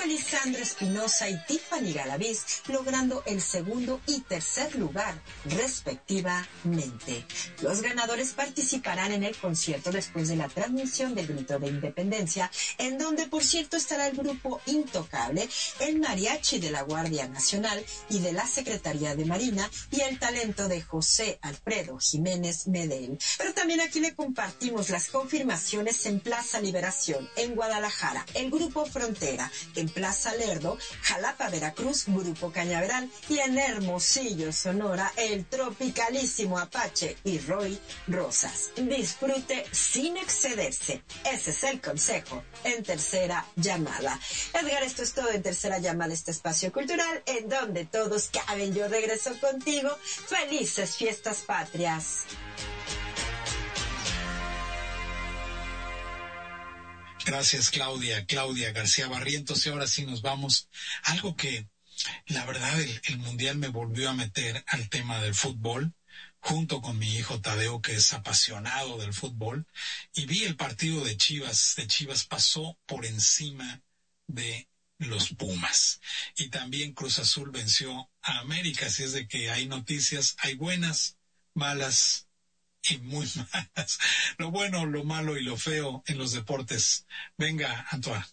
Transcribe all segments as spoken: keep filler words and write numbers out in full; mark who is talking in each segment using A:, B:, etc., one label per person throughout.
A: Lisandra Espinosa y Tiffany Galaviz, logrando el segundo y tercer lugar, respectivamente. Los ganadores participarán en el concierto después de la transmisión del Grito de Independencia, en donde, por cierto, estará el grupo Intocable, el Mariachi de la Guardia Nacional y de la Secretaría de Marina, y el talento de José Alfredo Jiménez Medel. Pero también aquí le compartimos las confirmaciones en Plaza Liberación, en Guadalajara, el Grupo Frontera, en Plaza Lerdo, Jalapa, Veracruz, Grupo Cañaveral, y en Hermosillo, Sonora, el tropicalísimo Apache y Roy Rosas. Disfrute sin excederse. Ese es el consejo en Tercera Llamada. Edgar, esto es todo en Tercera Llamada, este espacio cultural en donde todos caben. Yo regreso contigo. Felices fiestas patrias.
B: Gracias, Claudia, Claudia García Barrientos. Y ahora sí nos vamos. Algo que, la verdad, el, el Mundial me volvió a meter al tema del fútbol, junto con mi hijo Tadeo, que es apasionado del fútbol, y vi el partido de Chivas. De Chivas pasó por encima de los Pumas. Y también Cruz Azul venció a América. Así es de que hay noticias, hay buenas, malas y muy malas. Lo bueno, lo malo y lo feo en los deportes. Venga, Antoine.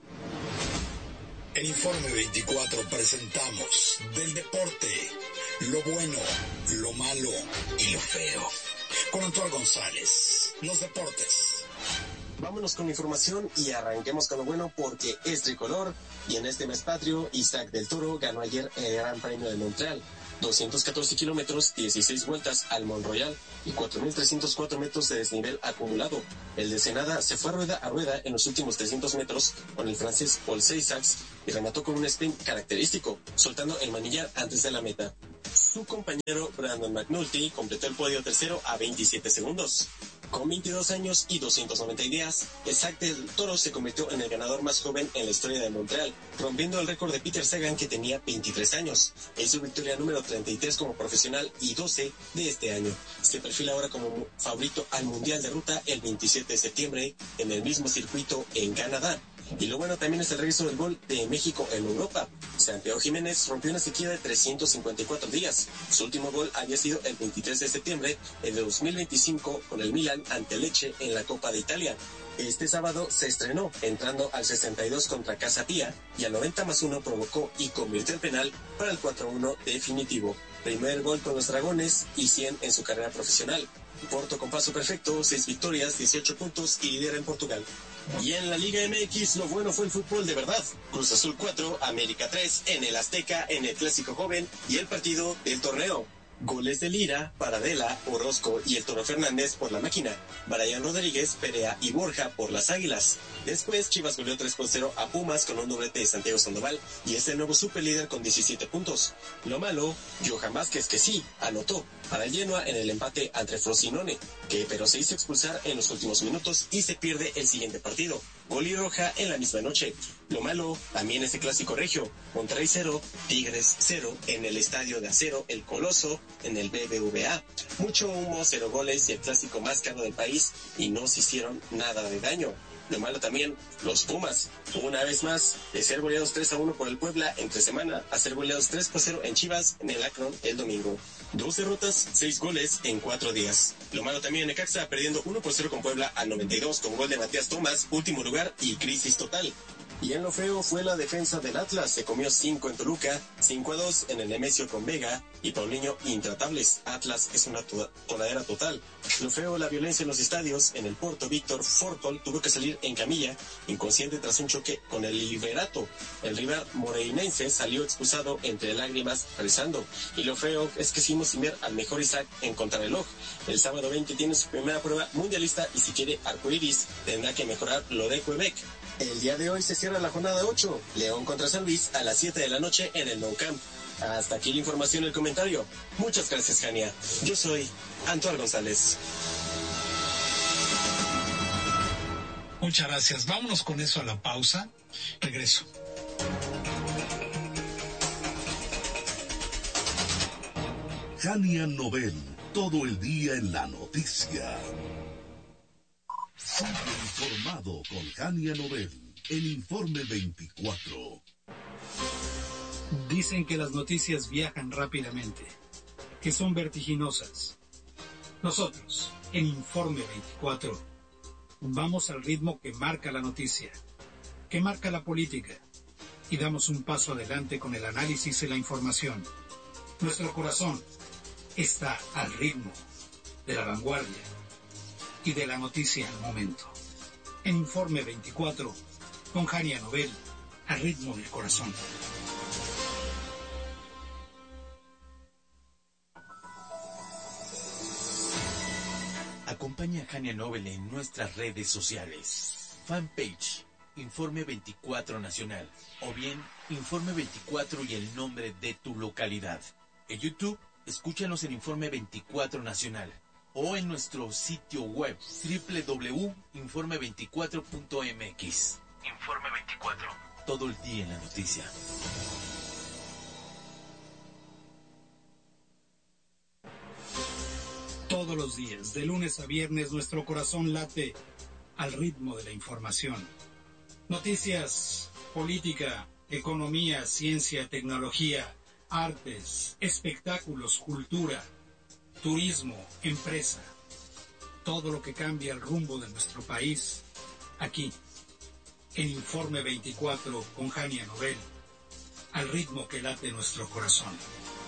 C: En Informe veinticuatro presentamos del deporte, lo bueno, lo malo y lo feo. Con Antoine González, los deportes.
D: Vámonos con la información y arranquemos con lo bueno porque es tricolor y en este mes patrio Isaac del Toro ganó ayer el Gran Premio de Montreal. doscientos catorce kilómetros, dieciséis vueltas al Mont Royal y cuatro mil trescientos cuatro metros de desnivel acumulado. El de Senada se fue rueda a rueda en los últimos trescientos metros con el francés Paul Seyssacks y remató con un sprint característico, soltando el manillar antes de la meta. Su compañero Brandon McNulty completó el podio tercero a veintisiete segundos. Con veintidós años y doscientos noventa días, Isaac del Toro se convirtió en el ganador más joven en la historia de Montreal, rompiendo el récord de Peter Sagan, que tenía veintitrés años. Es su victoria número treinta y tres como profesional y doce de este año. Se perfila ahora como favorito al Mundial de Ruta el veintisiete de septiembre en el mismo circuito en Canadá. Y lo bueno también es el regreso del gol de México en Europa. Santiago Jiménez rompió una sequía de trescientos cincuenta y cuatro días. Su último gol había sido el veintitrés de septiembre de dos mil veinticinco con el Milan ante Lecce en la Copa de Italia. Este sábado se estrenó, entrando al sesenta y dos contra Casa Pía, y al noventa más uno provocó y convirtió el penal para el cuatro a uno definitivo. Primer gol con los Dragones y cien en su carrera profesional. Porto con paso perfecto, seis victorias, dieciocho puntos y líder en Portugal. Y en la Liga M X lo bueno fue el fútbol de verdad. Cruz Azul cuatro, América tres, en el Azteca, en el Clásico Joven y el partido del torneo. Goles de Lira, Paradela, Orozco y el Toro Fernández por la Máquina. Brian Rodríguez, Perea y Borja por las Águilas. Después Chivas goleó tres por cero a Pumas con un doblete de Santiago Sandoval y es el nuevo superlíder con diecisiete puntos. Lo malo, Johan Vázquez, que sí, anotó para el Genoa en el empate ante Frosinone, que pero se hizo expulsar en los últimos minutos y se pierde el siguiente partido. Gol y roja en la misma noche. Lo malo también es el Clásico Regio. Monterrey cero, Tigres cero en el Estadio de Acero, el Coloso, en el B B V A. Mucho humo, cero goles y el clásico más caro del país y no se hicieron nada de daño. Lo malo también, los Pumas. Una vez más, de ser goleados tres a uno por el Puebla entre semana, a ser goleados tres por cero en Chivas en el Akron el domingo. Dos derrotas, seis goles en cuatro días. Lo malo también, Necaxa perdiendo uno por cero con Puebla al noventa y dos con gol de Matías Tomás, último lugar y crisis total. Y en lo feo fue la defensa del Atlas, se comió cinco en Toluca, cinco a dos en el Nemesio con Vega y Paulinho intratables. Atlas es una coladera total. Lo feo, la violencia en los estadios. En el Porto, Víctor Fortol tuvo que salir en camilla, inconsciente tras un choque con el Liberato. El rival moreinense salió expulsado entre lágrimas rezando. Y lo feo es que seguimos sin ver al mejor Isaac en contrarreloj. El sábado veinte tiene su primera prueba mundialista y si quiere arcoiris tendrá que mejorar lo de Quebec. El día de hoy se cierra la jornada ocho, León contra San Luis a las siete de la noche en el Nou Camp. Hasta aquí la información y el comentario. Muchas gracias, Jania. Yo soy Antoine González.
B: Muchas gracias. Vámonos con eso a la pausa. Regreso.
E: Jania Nobel, todo el día en la noticia. Sigue informado con Jania Nobel, el Informe veinticuatro.
F: Dicen que las noticias viajan rápidamente, que son vertiginosas. Nosotros, en Informe veinticuatro, vamos al ritmo que marca la noticia, que marca la política, y damos un paso adelante con el análisis y la información. Nuestro corazón está al ritmo de la vanguardia y de la noticia al momento. En Informe veinticuatro, con Jania Nobel, al ritmo del corazón.
G: Acompaña a Jania Nobel en nuestras redes sociales. Fanpage, Informe veinticuatro Nacional. O bien, Informe veinticuatro y el nombre de tu localidad. En YouTube, escúchanos en Informe veinticuatro Nacional. O en nuestro sitio web, doble u doble u doble u punto informe veinticuatro punto m x. Informe veinticuatro. Todo el día en la noticia.
F: Todos los días, de lunes a viernes, nuestro corazón late al ritmo de la información. Noticias, política, economía, ciencia, tecnología, artes, espectáculos, cultura, turismo, empresa. Todo lo que cambia el rumbo de nuestro país, aquí, en Informe veinticuatro con Jania Nobel, al ritmo que late nuestro corazón.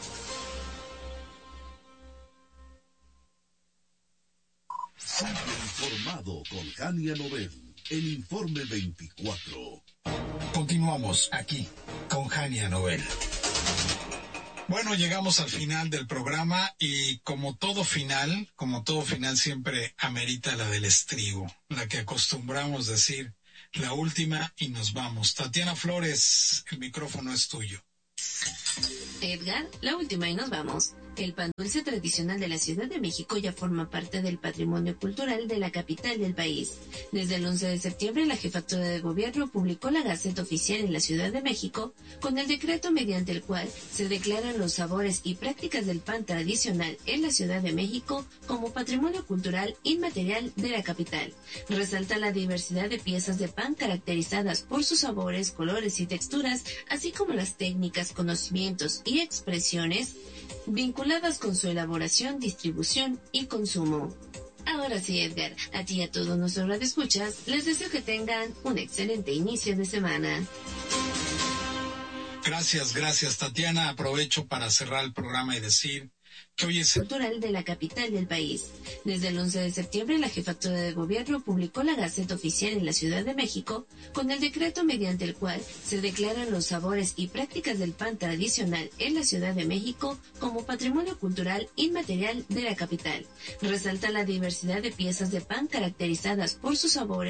E: Sigue informado con Jania Nobel, en Informe veinticuatro.
B: Continuamos aquí con Jania Nobel. Bueno, llegamos al final del programa y como todo final, como todo final siempre amerita la del estribo, la que acostumbramos decir, la última y nos vamos. Tatiana Flores, el micrófono es tuyo.
H: Edgar, la última y nos vamos. El pan dulce tradicional de la Ciudad de México ya forma parte del patrimonio cultural de la capital del país. Desde el once de septiembre, la Jefatura de Gobierno publicó la Gaceta Oficial en la Ciudad de México con el decreto mediante el cual se declaran los sabores y prácticas del pan tradicional en la Ciudad de México como patrimonio cultural inmaterial de la capital. Resalta la diversidad de piezas de pan caracterizadas por sus sabores, colores y texturas, así como las técnicas, conocimientos y expresiones vinculadas con su elaboración, distribución y consumo. Ahora sí, Edgar, a ti y a todos nuestros radioescuchas, les deseo que tengan un excelente inicio de semana.
B: Gracias, gracias, Tatiana. Aprovecho para cerrar el programa y decir que hoy es
H: cultural de la capital del país. Desde el once de septiembre, la Jefatura de Gobierno publicó la Gaceta Oficial en la Ciudad de México con el decreto mediante el cual se declaran los sabores y prácticas del pan tradicional en la Ciudad de México como patrimonio cultural inmaterial de la capital. Resalta la diversidad de piezas de pan caracterizadas por sus sabores,